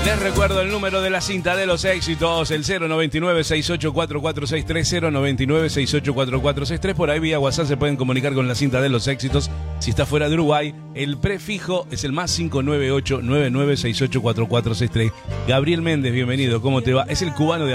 Les recuerdo el número de la cinta de los éxitos, el 099-684463, 099-684463. Por ahí vía WhatsApp se pueden comunicar con la cinta de los éxitos. Si está fuera de Uruguay, el prefijo es el más 598-99684463. Gabriel Méndez, bienvenido, ¿cómo te va? Es el cubano de